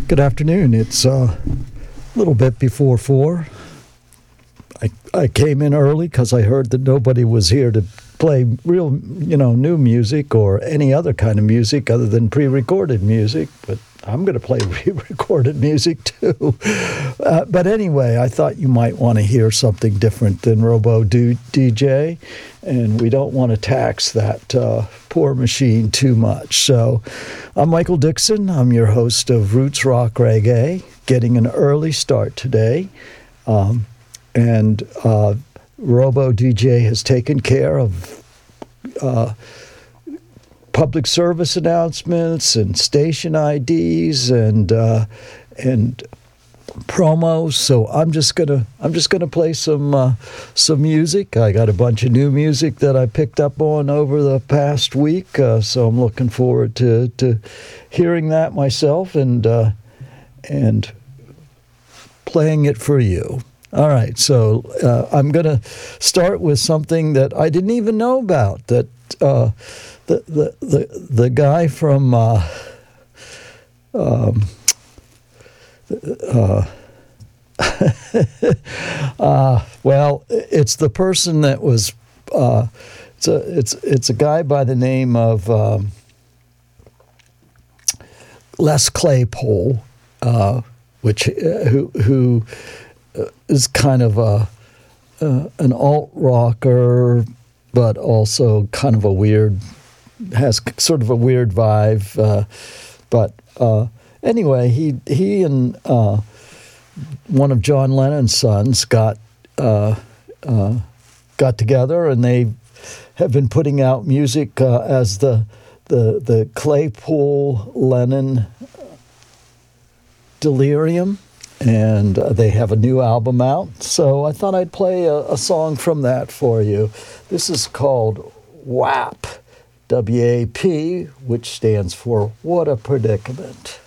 Good afternoon. It's a little bit before 4. I came in early because I heard that nobody was here to play real, new music or any other kind of music other than pre-recorded music. But I'm going to play pre-recorded music too. But anyway, I thought you might want to hear something different than Robo DJ, and we don't want to tax that poor machine too much. So I'm Michael Dixon. I'm your host of Roots Rock Reggae, getting an early start today. And Robo DJ has taken care of public service announcements and station IDs and promos. So I'm just gonna play some music. I got a bunch of new music that I picked up on over the past week. So I'm looking forward to hearing that myself and playing it for you. All right, so I'm going to start with something that I didn't even know about. That the guy from well, it's the person that was it's a guy by the name of Les Claypool, who is kind of an alt rocker, but also kind of has sort of a weird vibe. But anyway, he and one of John Lennon's sons got together, and they have been putting out music as the Claypool Lennon Delirium. And they have a new album out, so I thought I'd play a song from that for you. This is called WAP, W-A-P, which stands for What a Predicament.